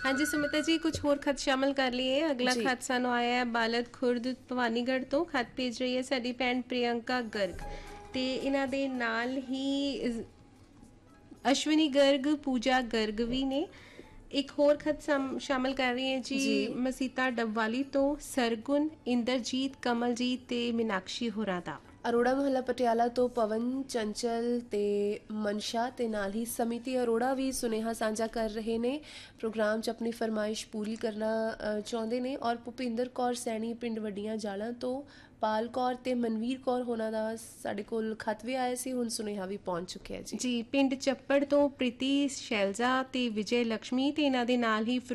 ਹਾਂਜੀ ਸੁਮਿਤਾ ਜੀ, ਕੁਝ ਹੋਰ ਖਤ ਸ਼ਾਮਲ ਕਰ ਲਈਏ। ਅਗਲਾ ਜੀ ਖਤ ਸਾਨੂੰ ਆਇਆ ਹੈ ਬਾਲਦ ਖੁਰਦ ਭਵਾਨੀਗੜ੍ਹ ਤੋਂ। ਖਤ ਭੇਜ ਰਹੀ ਹੈ ਸਾਡੀ ਭੈਣ ਪ੍ਰਿਯੰਕਾ ਗਰਗ, ਤੇ ਇਹਨਾਂ ਦੇ ਨਾਲ ਹੀ ਅਸ਼ਵਨੀ ਗਰਗ, ਪੂਜਾ ਗਰਗ ਵੀ ਨੇ। ਇੱਕ ਹੋਰ ਖਤ ਸ਼ਾਮਲ ਕਰ ਰਹੀ ਹੈ ਜੀ ਮਸੀਤਾ ਡੱਬਵਾਲੀ ਤੋਂ, ਸਰਗੁਣ, ਇੰਦਰਜੀਤ, ਕਮਲਜੀਤ ਤੇ ਮੀਨਾਕਸ਼ੀ ਹੋਰਾਂ ਦਾ। ਅਰੋੜਾ ਮੁਹੱਲਾ ਪਟਿਆਲਾ ਤੋਂ ਪਵਨ, ਚੰਚਲ ਤੇ ਮਨਸ਼ਾ ਤੇ ਨਾਲ ਹੀ ਸਮਿਤੀ ਅਰੋੜਾ ਵੀ ਸੁਨੇਹਾ ਸਾਂਝਾ ਕਰ ਰਹੇ ਨੇ। ਪ੍ਰੋਗਰਾਮ 'ਚ ਆਪਣੀ ਫਰਮਾਇਸ਼ ਪੂਰੀ ਕਰਨਾ ਚਾਹੁੰਦੇ ਨੇ। ਔਰ ਭੁਪਿੰਦਰ ਕੌਰ ਸੈਣੀ ਪਿੰਡ ਵੱਡੀਆਂ ਜਾਲਾਂ ਤੋਂ, ਪਾਲ ਕੌਰ ਤੇ ਮਨਵੀਰ ਕੌਰ ਹੋਣਾ ਦਾ ਸਾਡੇ ਕੋਲ ਖਤ ਵੀ ਆਇਆ ਸੀ, ਹੁਣ ਸੁਨੇਹਾ ਵੀ ਪਹੁੰਚ ਚੁੱਕਿਆ ਜੀ। ਪਿੰਡ ਚੱਪੜ ਤੋਂ ਪ੍ਰੀਤੀ, ਸ਼ੈਲਜ਼ਾ ਤੇ ਵਿਜੇ ਲక్ష్ਮੀ ਤੇ ਇਹਨਾਂ ਦੇ ਨਾਲ ਹੀ